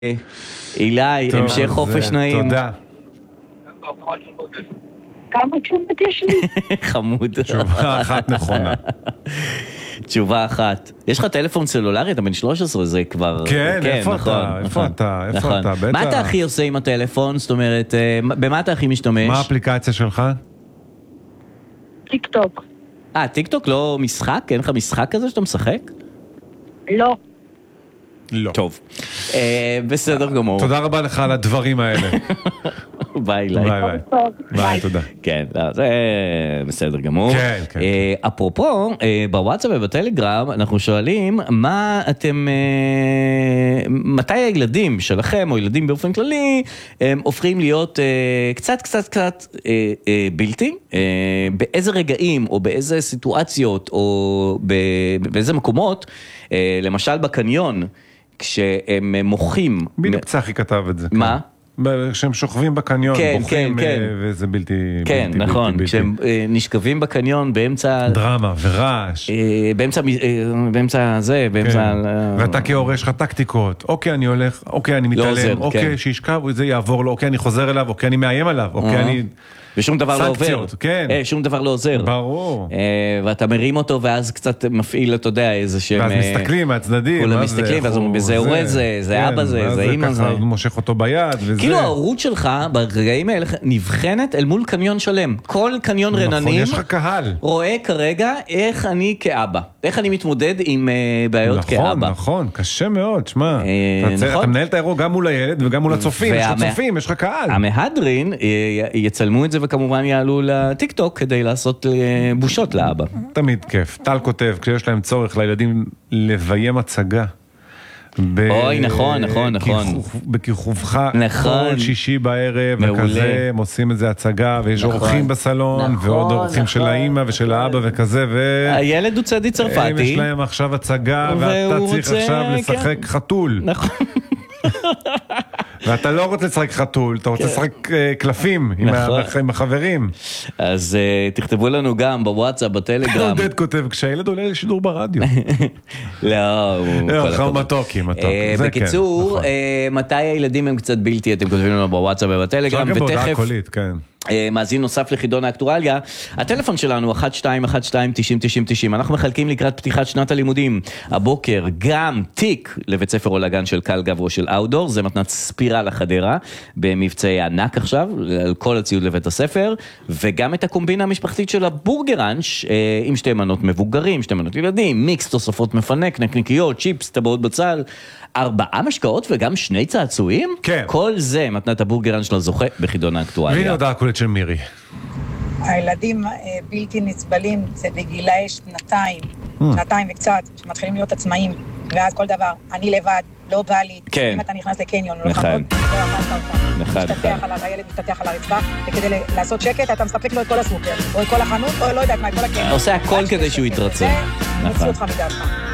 אילי, המשך חופש נעים. תודה. כמה תשובות יש לי? חמוד. תשובה אחת נכונה. תשובה אחת. יש לך טלפון סלולרי? אתה בן 13, זה כבר... כן, איפה אתה? איפה אתה? איפה אתה? בטח. מה אתה הכי עושה עם הטלפון? זאת אומרת, במה אתה הכי משתמש? מה האפליקציה שלך? טיק טוק. טיק טוק לא משחק? אין לך משחק כזה שאתה משחק? לא. לא. טוב. בסדר גמור. תודה רבה לך על הדברים האלה. ביי, אילי. ביי, ביי. ביי, תודה. כן, זה בסדר גמור. כן, כן. אפרופו, בוואטסאפ ובטלגרם אנחנו שואלים מה אתם, מתי הילדים שלכם או ילדים באופן כללי הופכים להיות קצת בלתי, באיזה רגעים או באיזה סיטואציות או באיזה מקומות, למשל בקניון, כשהם מוחים. בדיוק צחי כתב את זה. מה? כשהם שוכבים בקניון, בוכים, וזה בלתי... כן, נכון, כשהם נשכבים בקניון באמצע... דרמה ורעש. באמצע זה, באמצע... ואתה כהורה יש לך טקטיקות. אוקיי, אני הולך, אוקיי, אני מתעלם, אוקיי, שישכב, זה יעבור לו, אוקיי, אני חוזר אליו, אוקיי, אני מאיים עליו, אוקיי, אני... ושום דבר לא עובר. כן. שום דבר לא עוזר. ברור. ואתה מרים אותו, ואז קצת מפעיל, אתה יודע, איזה שהם... ואז מסתכלים מהצדדים. כולם מסתכלים, ואז אומרים, זה הורה זה אבא זה אמא זה. ככה מושך אותו ביד, וזה... כאילו ההורות שלך, ברגעים האלה, נבחנת אל מול קניון שלם. כל קניון רננים... יש לך קהל. רואה כרגע איך אני כאבא. איך אני מתמודד עם בעיות כאבא. נכון, קשה מאוד, שמע. אתה מנהל את האירוע גם מול הילד וגם מול הצופים. יש לך צופים, יש לך קהל. המהדרין יצלמו את זה וכמובן יעלו לטיק טוק כדי לעשות בושות לאבא. תמיד כיף. טל כותב, כשיש להם צורך לילדים לביים הצגה. אוי, נכון. בכיכובך כל שישי בערב, וכזה, הם עושים איזה הצגה, ויש אורחים בסלון, ועוד אורחים של האמא ושל האבא וכזה, הילד הוא צדי צרפתי. יש להם עכשיו הצגה, ואתה צריך עכשיו לשחק חתול. נכון. ואתה לא רוצה לשחק חתול, אתה רוצה לשחק קלפים עם החברים. אז תכתבו לנו גם בוואטסאפ, בטלגרם. עודד כותב, כשהילד עולה לשידור ברדיו. לא, מתוקי. בקיצור, מתי הילדים הם קצת בלתי, אתם כותבים לנו בוואטסאפ ובטלגרם, ותכף מאזין נוסף לחידון האקטואליה, הטלפון שלנו 1212-90-90-90, אנחנו מחלקים לקראת פתיחת שנת הלימודים, הבוקר גם תיק לבית ספר או לגן של קל גברו של אאוטדור, זה מתנת ספירה לחדרה, במבצעי ענק עכשיו, על כל הציוד לבית הספר, וגם את הקומבינה המשפחתית של הבורגראנץ', עם 2 מנות מבוגרים, 2 מנות ילדים, מיקס תוספות מפנק, נקניקיות, צ'יפס, טבעות בצל, 4 משקאות וגם 2 צעצועים? כן. כל זה מתנת הבורגראנץ' של הזוכה בחידון האקטואליה. והנה הודעה קולית של מירי. הילדים בלתי נסבלים, זה בגילאי 2 וקצת, שמתחילים להיות עצמאים, ואז כל דבר, אני לבד, לא בא לי, אם אתה נכנס לקניון, לא חמוד, לא אמרת אותה, הילד משתתח על הרצפה, וכדי לעשות שקט, אתה מספק לו את כל הסופר, או את כל החנות, או לא יודעת מה, את כל הקניון. עושה הכל כדי שהוא יתרצה. מוציא אותך מדעתך.